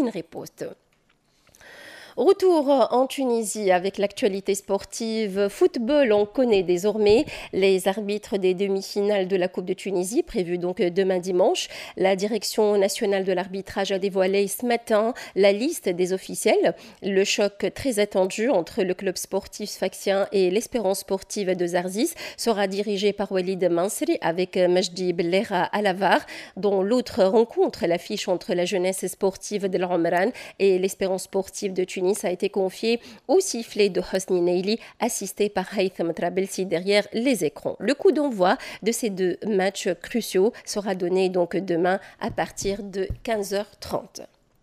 une riposte. Retour en Tunisie avec l'actualité sportive. Football, on connaît désormais les arbitres des demi-finales de la Coupe de Tunisie, prévues donc demain dimanche. La direction nationale de l'arbitrage a dévoilé ce matin la liste des officiels. Le choc très attendu entre le club sportif sfaxien et l'Espérance sportive de Zarzis sera dirigé par Walid Mansri avec Majdi Bellera à la VAR, dont l'autre rencontre, l'affiche entre la jeunesse sportive de l'Omran et l'Espérance sportive de Tunis, a été confié au sifflet de Hosni Neili, assisté par Haytham Trabelsi derrière les écrans. Le coup d'envoi de ces deux matchs cruciaux sera donné donc demain à partir de 15h30.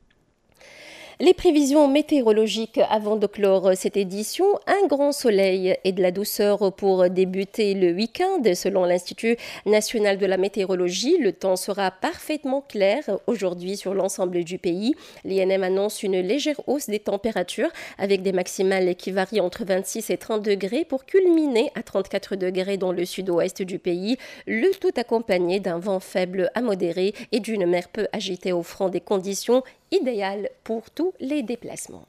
Les prévisions météorologiques avant de clore cette édition, un grand soleil et de la douceur pour débuter le week-end. Selon l'Institut national de la météorologie, le temps sera parfaitement clair aujourd'hui sur l'ensemble du pays. L'INM annonce une légère hausse des températures avec des maximales qui varient entre 26 et 30 degrés pour culminer à 34 degrés dans le sud-ouest du pays, le tout accompagné d'un vent faible à modéré et d'une mer peu agitée offrant des conditions idéal pour tous les déplacements.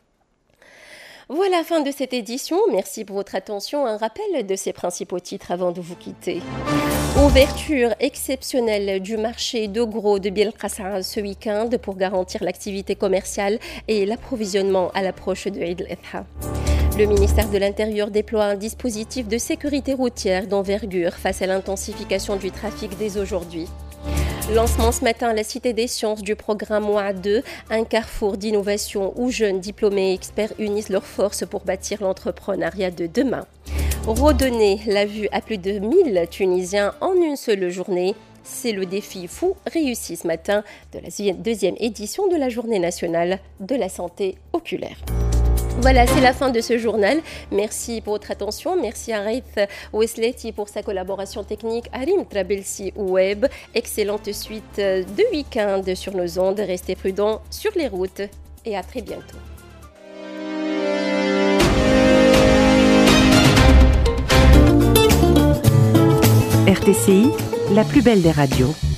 Voilà, fin de cette édition. Merci pour votre attention. Un rappel de ces principaux titres avant de vous quitter. Ouverture exceptionnelle du marché de gros de Belkassa ce week-end pour garantir l'activité commerciale et l'approvisionnement à l'approche de Eid al-Adha. Le ministère de l'Intérieur déploie un dispositif de sécurité routière d'envergure face à l'intensification du trafic dès aujourd'hui. Lancement ce matin à la Cité des Sciences du programme MOA 2, un carrefour d'innovation où jeunes diplômés et experts unissent leurs forces pour bâtir l'entrepreneuriat de demain. Redonner la vue à plus de 1000 Tunisiens en une seule journée, c'est le défi fou réussi ce matin de la deuxième édition de la Journée nationale de la santé oculaire. Voilà, c'est la fin de ce journal. Merci pour votre attention. Merci à Raith Ouesleti pour sa collaboration technique. Harim Trabelsi Web. Excellente suite de week-end sur nos ondes. Restez prudents sur les routes et à très bientôt. RTCI, la plus belle des radios.